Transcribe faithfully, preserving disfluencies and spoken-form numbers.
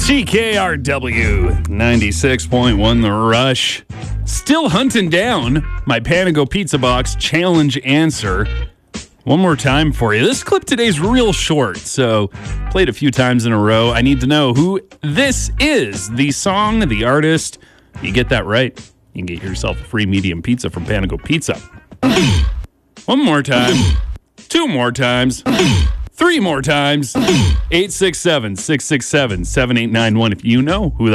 C K R W ninety-six point one The Rush. Still hunting down my Panago Pizza Box challenge answer. One more time for you. This clip today is real short, so played a few times in a row. I need to know who this is. The song, the artist. You get that right, you can get yourself a free medium pizza from Panago Pizza. One more time. Two more times. Three more times. eight six seven, six six seven, seven eight nine one if you know who that